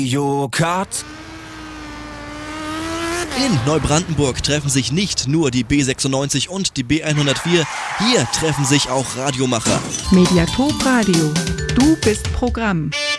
Jokart. In Neubrandenburg treffen sich nicht nur die B96 und die B104, hier treffen sich auch Radiomacher. Mediathek Radio. Du bist Programm.